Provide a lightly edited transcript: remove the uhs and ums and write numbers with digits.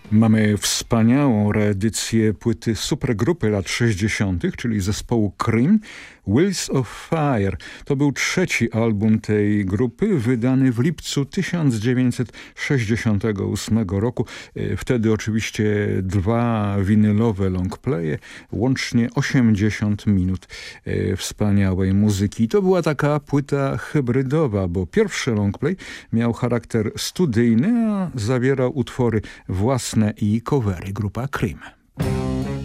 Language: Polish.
Mamy wspaniałą reedycję płyty supergrupy lat 60., czyli zespołu Cream, Wheels of Fire. To był trzeci album tej grupy, wydany w lipcu 1968 roku. Wtedy oczywiście dwa winylowe longplaye, łącznie 80 minut wspaniałej muzyki. To była taka płyta hybrydowa, bo pierwszy longplay miał charakter studyjny, a zawierał utwory własne i covery grupa Cream.